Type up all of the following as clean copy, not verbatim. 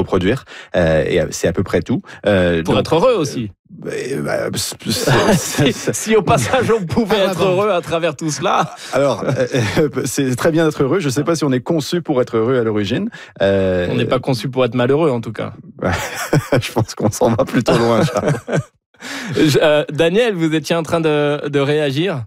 reproduire. Et c'est à peu près tout. Pour être heureux aussi. Si au passage on pouvait être heureux à travers tout cela. Alors, c'est très bien d'être heureux. Je ne sais pas si on est conçu pour être heureux à l'origine. On n'est pas conçu pour être malheureux en tout cas. Je pense qu'on s'en va plutôt loin, Charles. Daniel, vous étiez en train de réagir?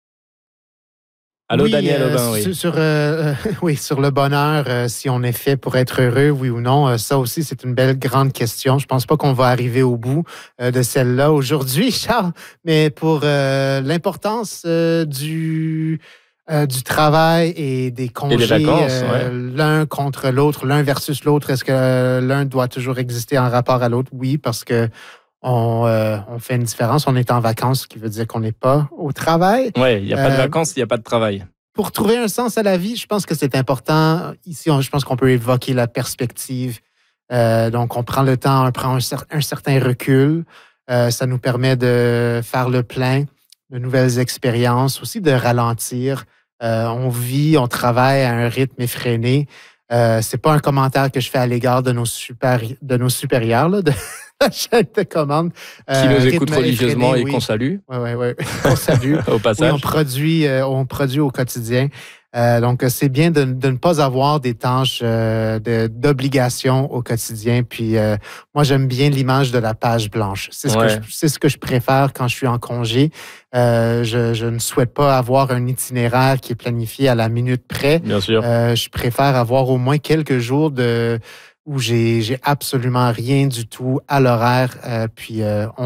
Allô, oui, Daniel Aubin, oui. Sur le bonheur, si on est fait pour être heureux, oui ou non, ça aussi, c'est une belle grande question. Je pense pas qu'on va arriver au bout de celle-là aujourd'hui, Charles, mais pour l'importance du travail et des congés, et des vacances, l'un contre l'autre, l'un versus l'autre, est-ce que l'un doit toujours exister en rapport à l'autre? Oui, parce que on fait une différence. On est en vacances, ce qui veut dire qu'on n'est pas au travail. Oui, il n'y a pas de vacances, il n'y a pas de travail. Pour trouver un sens à la vie, je pense que c'est important. Ici, je pense qu'on peut évoquer la perspective. Donc, on prend le temps, on prend un certain recul. Ça nous permet de faire le plein de nouvelles expériences, aussi de ralentir. On vit, on travaille à un rythme effréné. C'est pas un commentaire que je fais à l'égard de nos supérieurs, là, de la chaîne de commande. Qui nous écoute religieusement et qu'on salue. Oui. On salue. Au passage. Oui, on produit au quotidien. Donc, c'est bien de ne pas avoir des tâches d'obligation au quotidien. Puis, moi, j'aime bien l'image de la page blanche. C'est ce que je préfère quand je suis en congé. Je ne souhaite pas avoir un itinéraire qui est planifié à la minute près. Bien sûr. Je préfère avoir au moins quelques jours où j'ai absolument rien du tout à l'horaire. Puis,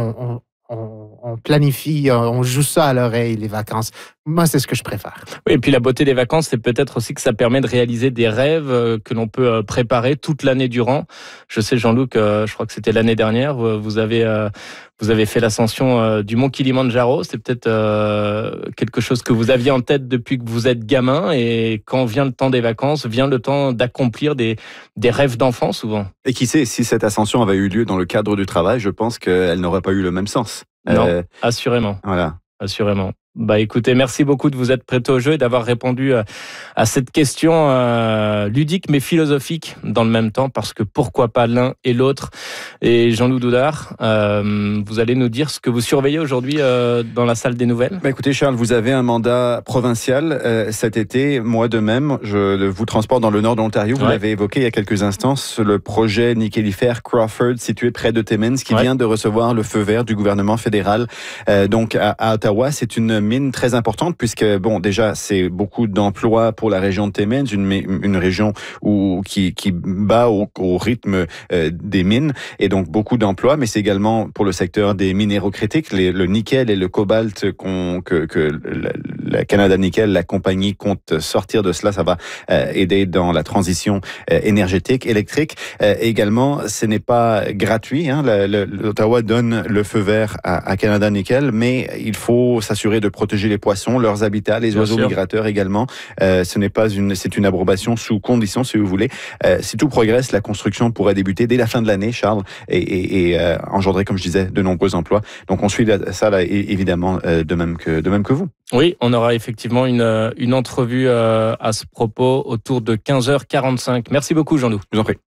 on planifie, on joue ça à l'oreille, les vacances. Moi, c'est ce que je préfère. Oui, et puis la beauté des vacances, c'est peut-être aussi que ça permet de réaliser des rêves que l'on peut préparer toute l'année durant. Je sais, Jean-Luc, je crois que c'était l'année dernière, vous avez fait l'ascension du mont Kilimandjaro. C'est peut-être quelque chose que vous aviez en tête depuis que vous êtes gamin. Et quand vient le temps des vacances, vient le temps d'accomplir des rêves d'enfant, souvent. Et qui sait, si cette ascension avait eu lieu dans le cadre du travail, je pense qu'elle n'aurait pas eu le même sens. Non, assurément. Voilà. Assurément. Bah écoutez, merci beaucoup de vous être prêté au jeu et d'avoir répondu à cette question ludique mais philosophique dans le même temps, parce que pourquoi pas l'un et l'autre. Et Jean-Loup Doudard, vous allez nous dire ce que vous surveillez aujourd'hui dans la salle des nouvelles. Bah écoutez Charles, vous avez un mandat provincial cet été, moi de même, je vous transporte dans le nord de l'Ontario. Vous l'avez évoqué il y a quelques instants, le projet nickelifère Crawford situé près de Timmins qui vient de recevoir le feu vert du gouvernement fédéral. Donc à Ottawa, c'est une mine très importante puisque, bon, déjà, c'est beaucoup d'emplois pour la région de Timmins, une région qui bat au rythme des mines, et donc beaucoup d'emplois, mais c'est également pour le secteur des minéraux critiques, le nickel et le cobalt que la Canada Nickel, la compagnie, compte sortir de cela. Ça va aider dans la transition énergétique, électrique. Également, ce n'est pas gratuit. L'Ottawa donne le feu vert à Canada Nickel, mais il faut s'assurer de protéger les poissons, leurs habitats, les oiseaux migrateurs également. C'est une approbation sous condition, si vous voulez. Si tout progresse, la construction pourrait débuter dès la fin de l'année, Charles, et engendrer, comme je disais, de nombreux emplois. Donc on suit ça là, évidemment de même que vous. Oui, on aura effectivement une entrevue à ce propos autour de 15h45. Merci beaucoup, Jean-Loup. Je vous en prie.